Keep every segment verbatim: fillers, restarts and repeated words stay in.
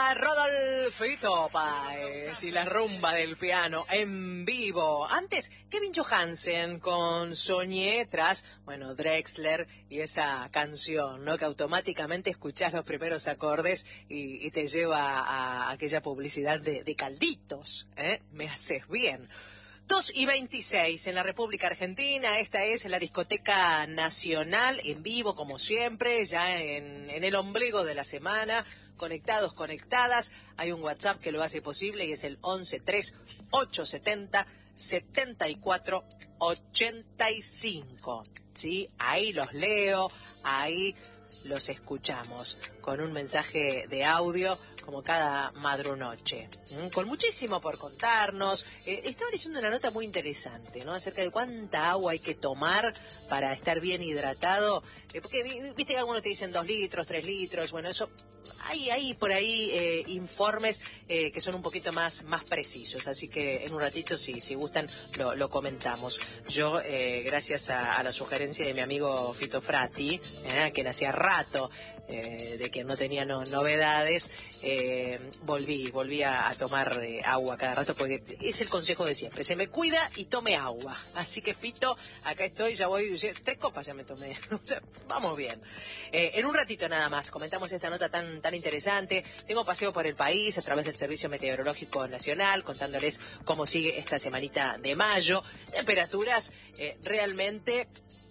Era Rodolfito Páez y la rumba del piano en vivo. Antes, Kevin Johansen con Soñé tras, bueno, Drexler y esa canción, ¿no? Que automáticamente escuchás los primeros acordes y, y te lleva a aquella publicidad de, de calditos, ¿eh? Me haces bien. dos y veintiséis en la República Argentina. Esta es la Discoteca Nacional en vivo, como siempre, ya en, en el ombligo de la semana. Conectados, conectadas. Hay un WhatsApp que lo hace posible y es el once tres ocho setenta setenta y cuatro ochenta y cinco. ¿Sí? Ahí los leo, ahí los escuchamos con un mensaje de audio como cada madrunoche, ¿Mm? Con muchísimo por contarnos. Eh, estaba leyendo una nota muy interesante, ¿no? Acerca de cuánta agua hay que tomar para estar bien hidratado, eh, porque viste que algunos te dicen dos litros, tres litros, bueno, eso, hay, hay por ahí eh, informes eh, que son un poquito más, más precisos, así que en un ratito, si, si gustan, lo, lo comentamos. Yo, eh, gracias a, a la sugerencia de mi amigo Fito Frati, eh, que hacía rato, Eh, de que no tenía no, novedades, eh, volví, volví a, a tomar eh, agua cada rato, porque es el consejo de siempre, se me cuida y tome agua. Así que, Fito, acá estoy, ya voy, ya, tres copas ya me tomé, o sea, vamos bien. Eh, en un ratito nada más, comentamos esta nota tan, tan interesante. Tengo paseo por el país a través del Servicio Meteorológico Nacional, contándoles cómo sigue esta semanita de mayo. Temperaturas eh, realmente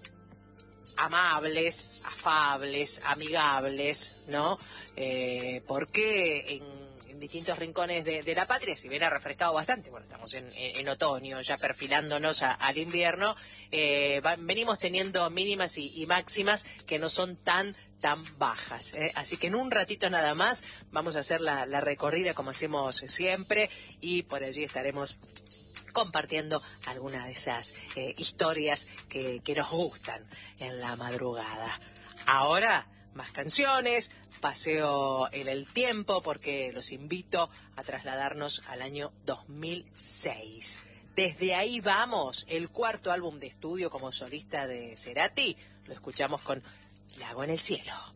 amables, afables, amigables, ¿no? Eh, porque en, en distintos rincones de, de la patria, si bien ha refrescado bastante, bueno, estamos en, en, en otoño, ya perfilándonos a, al invierno, eh, va, venimos teniendo mínimas y, y máximas que no son tan tan bajas, ¿eh? Así que en un ratito nada más vamos a hacer la, la recorrida como hacemos siempre y por allí estaremos compartiendo algunas de esas eh, historias que, que nos gustan en la madrugada. Ahora, más canciones, paseo en el tiempo, porque los invito a trasladarnos al año dos mil seis. Desde ahí vamos, el cuarto álbum de estudio como solista de Cerati, lo escuchamos con Lago en el cielo.